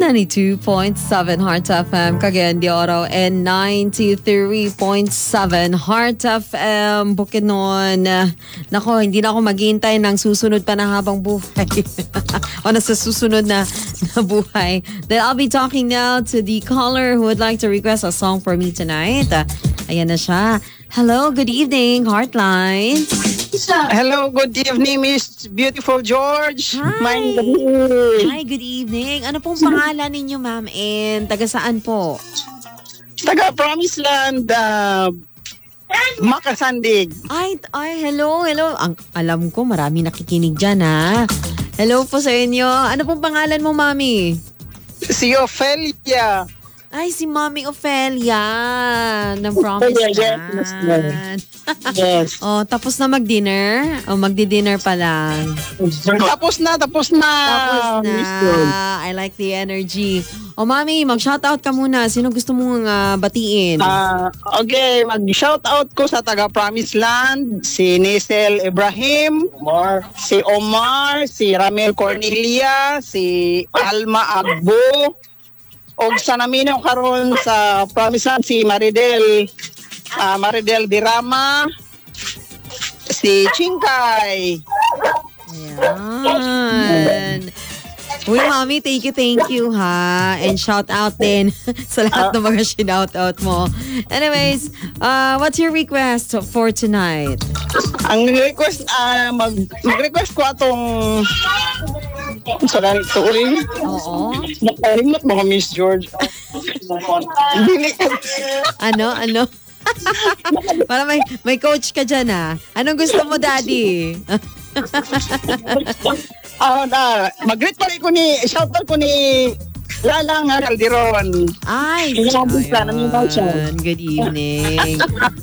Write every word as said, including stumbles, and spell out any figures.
ninety-two point seven Heart F M, Cagayan de Oro, and ninety-three point seven Heart F M, Bukidnon. Nako, hindi na ako maghihintay ng susunod pa na habang buhay. O nasa susunod na, na buhay. Then I'll be talking now to the caller who would like to request a song for me tonight. Uh, ayan na siya. Hello, good evening, Heartline. Hello, good evening, Miss Beautiful George. Hi. My Hi, good evening. Ano pong pangalan ninyo, ma'am? And taga saan po? Taga Promised Land, uh, Makasandig. Ay, ay, hello, hello. Ang, alam ko, marami nakikinig dyan, ha? Hello po sa inyo. Ano pong pangalan mo, mami? Si Ophelia. Ay, si Mami Ophelia ng Promised Ophelia, yes, Land. Yes. Oh, tapos na mag-dinner? O magdi-dinner pa lang? Tapos na, tapos na. Tapos Miss George. na. I like the energy. O, Mami, mag-shoutout ka muna. Sino gusto mong uh, batiin? Ah, okay, mag-shoutout ko sa taga Promised Land, si Nisel Ibrahim, Omar. si Omar, si Ramel Cornelia, si Alma Agbo, o sa namin yung karon sa Promised Land, si Maridel, ah, Maridel Dirama, si Chingkay. Ayan. Uy, Mami, thank you, thank you, ha? And shout out din sa lahat ng mga shout out mo. Anyways, uh, what's your request for tonight? Ang request, ah, mag, mag-request ko atong sa ganito ulit. Oo. Nakalimot mo ka, Miss George. Dili ka. Ano, ano? Para may, may coach ka dyan, ha? Anong gusto mo, Daddy? Ah, na, mag-greet pa rin ko ni, shoutout ko ni Lala nga Calderon. Ay, Ayun, ayun. ayun. Good evening.